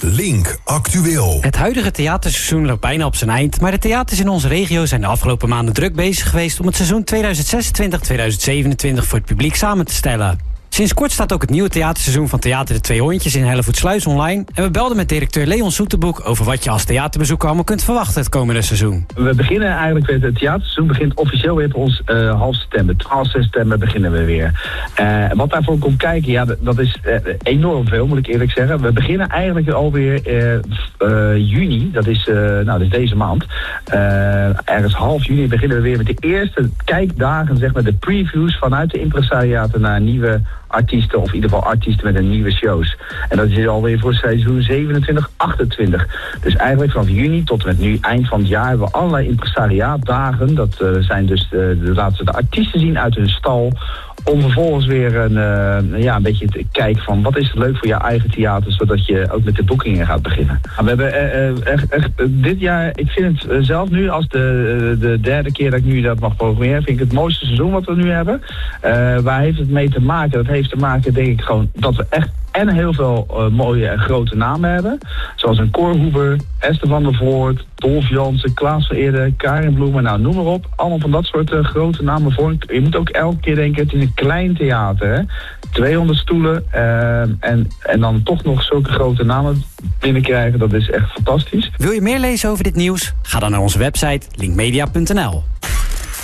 Link Actueel. Het huidige theaterseizoen loopt bijna op zijn eind, maar de theaters in onze regio zijn de afgelopen maanden druk bezig geweest om het seizoen 2026-2027 voor het publiek samen te stellen. Sinds kort staat ook het nieuwe theaterseizoen van Theater de Twee Hondjes in Hellevoetsluis online. En we belden met directeur Leon Soeterboek over wat je als theaterbezoeker allemaal kunt verwachten het komende seizoen. We beginnen eigenlijk weer, het theaterseizoen begint officieel weer op ons half september. 12 september beginnen we weer. Wat daarvoor komt kijken, ja, dat is enorm veel, moet ik eerlijk zeggen. We beginnen eigenlijk alweer juni, dat is deze maand. Ergens half juni beginnen we weer met de eerste kijkdagen, zeg maar de previews vanuit de impresariaten naar nieuwe artiesten, of in ieder geval artiesten met een nieuwe shows. En dat is alweer voor seizoen 27-28. Dus eigenlijk vanaf juni tot en met nu, eind van het jaar, hebben we allerlei impresariaatdagen. Dat zijn dus, laten we de artiesten zien uit hun stal, om vervolgens weer een beetje te kijken van wat is leuk voor jouw eigen theater, zodat je ook met de boekingen gaat beginnen. We hebben echt dit jaar, ik vind het zelf nu als de derde keer dat ik nu dat mag programmeren, vind ik het mooiste seizoen wat we nu hebben. Waar heeft het mee te maken? Dat heeft te maken, denk ik, gewoon dat we echt en heel veel mooie en grote namen hebben. Zoals een Cor Huber, Esther van der Voort, Dolf Jansen, Klaas van Eerde, Karin Bloemen, nou noem maar op. Allemaal van dat soort grote namen voor. Je moet ook elke keer denken, het is een klein theater. Hè? 200 stoelen en dan toch nog zulke grote namen binnenkrijgen. Dat is echt fantastisch. Wil je meer lezen over dit nieuws? Ga dan naar onze website linkmedia.nl.